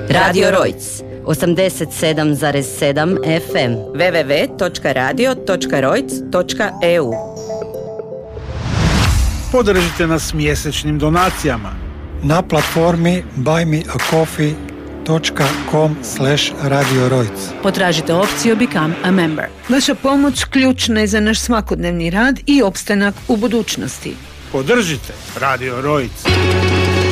Radio Rojc 87,7 FM www.radio.rojc.eu. Podržite nas mjesečnim donacijama na platformi buymeacoffee.com/Radio Rojc. Potražite opciju Become a Member. Vaša pomoć ključna je za naš svakodnevni rad i opstanak u budućnosti. Podržite Radio Rojc.